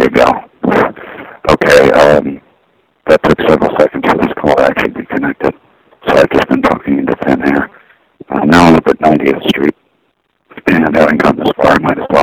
you go. Okay, that took several seconds for this call to actually be connected. So I've just been talking into thin air. Now I'm up at 90th Street, and having come this far, I might as well